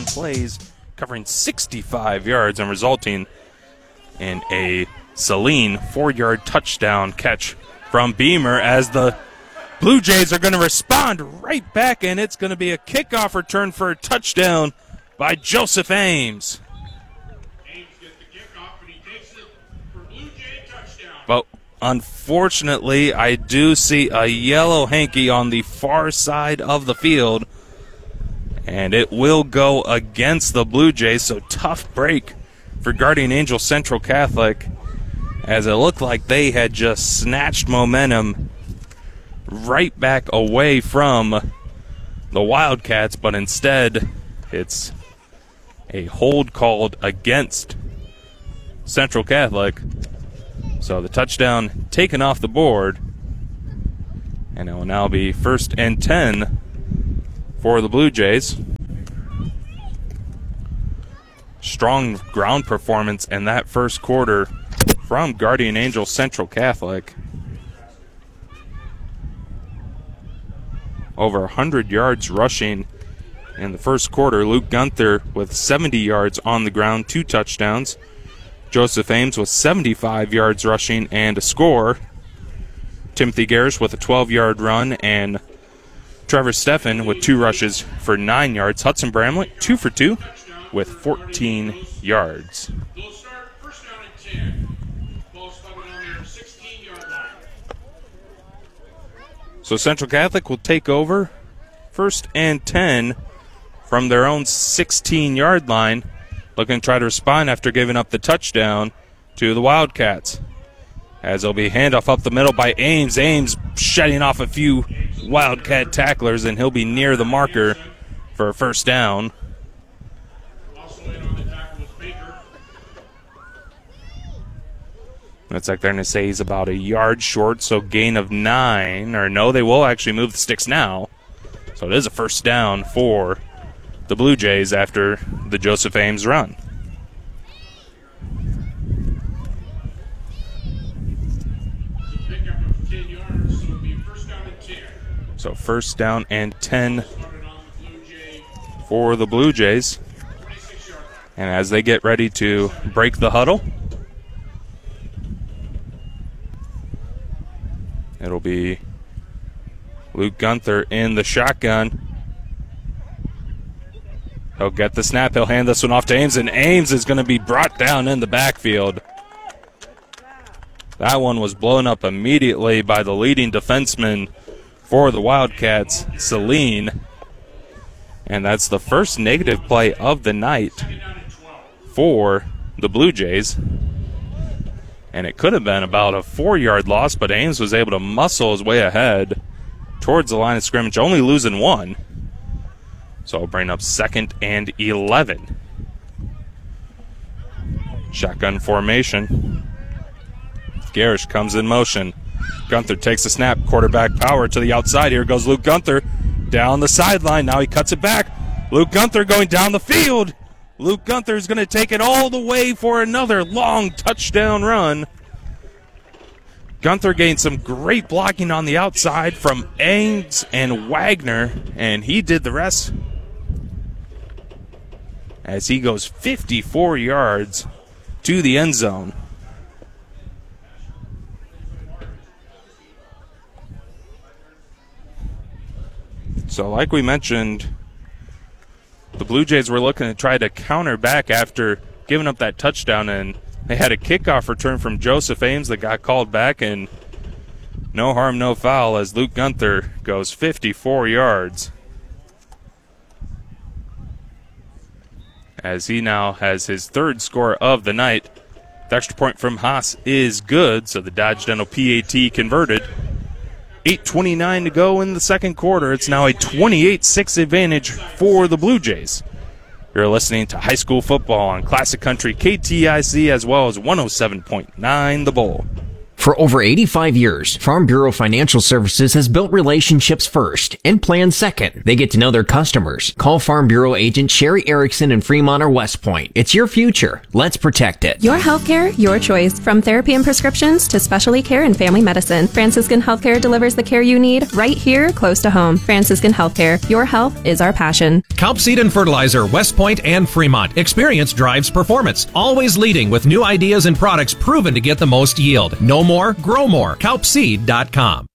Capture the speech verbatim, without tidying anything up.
seven plays, covering sixty-five yards and resulting in a Saline four-yard touchdown catch from Beamer, as the Blue Jays are going to respond right back, and it's going to be a kickoff return for a touchdown by Joseph Ames. Ames gets the kickoff, and he takes it for Blue Jay touchdown. But unfortunately, I do see a yellow hanky on the far side of the field, and it will go against the Blue Jays, so tough break for Guardian Angel Central Catholic, as it looked like they had just snatched momentum right back away from the Wildcats, but instead it's a hold called against Central Catholic. So the touchdown taken off the board, and it will now be first and ten for the Blue Jays. Strong ground performance in that first quarter from Guardian Angel Central Catholic. Over one hundred yards rushing in the first quarter. Luke Gunther with seventy yards on the ground, two touchdowns. Joseph Ames with seventy-five yards rushing and a score. Timothy Garish with a twelve-yard run, and Trevor Steffen with two rushes for nine yards. Hudson Bramlett, two for two with fourteen yards. They'll start first down and ten. Ball's coming on their sixteen-yard line. So Central Catholic will take over first and ten from their own sixteen-yard line, looking to try to respond after giving up the touchdown to the Wildcats. As it'll be handoff up the middle by Ames. Ames shedding off a few Wildcat tacklers, and he'll be near the marker for a first down. Also in on the tackle was Baker. Looks like they're going to say he's about a yard short, so gain of nine. Or no, they will actually move the sticks now. So it is a first down for the Blue Jays after the Joseph Ames run. Pickup of ten yards, so it'll be first down and ten. So first down and ten Started on the Blue Jay, for the Blue Jays. twenty-six-yard line. And as they get ready to break the huddle, it'll be Luke Gunther in the shotgun. He'll get the snap. He'll hand this one off to Ames, and Ames is going to be brought down in the backfield. That one was blown up immediately by the leading defenseman for the Wildcats, Saline. And that's the first negative play of the night for the Blue Jays. And it could have been about a four-yard loss, but Ames was able to muscle his way ahead towards the line of scrimmage, only losing one. So I'll bring up second and eleven. Shotgun formation. Garish comes in motion. Gunther takes the snap. Quarterback power to the outside. Here goes Luke Gunther down the sideline. Now he cuts it back. Luke Gunther going down the field. Luke Gunther is going to take it all the way for another long touchdown run. Gunther gained some great blocking on the outside from Ames and Wagner, and he did the rest as he goes fifty-four yards to the end zone. So like we mentioned, the Blue Jays were looking to try to counter back after giving up that touchdown, and they had a kickoff return from Joseph Ames that got called back, and no harm, no foul as Luke Gunther goes fifty-four yards. As he now has his third score of the night. The extra point from Haas is good, so the Dodge Dental P A T converted. eight twenty-nine to go in the second quarter. It's now a twenty-eight six advantage for the Blue Jays. You're listening to high school football on Classic Country K T I C as well as one oh seven point nine The Bull. For over eighty-five years, Farm Bureau Financial Services has built relationships first and plans second. They get to know their customers. Call Farm Bureau agent Sherry Erickson in Fremont or West Point. It's your future. Let's protect it. Your healthcare, your choice. From therapy and prescriptions to specialty care and family medicine, Franciscan Healthcare delivers the care you need right here, close to home. Franciscan Healthcare. Your health is our passion. Kalp Seed and Fertilizer, West Point and Fremont. Experience drives performance. Always leading with new ideas and products proven to get the most yield. No more, grow more. kalp seed dot com.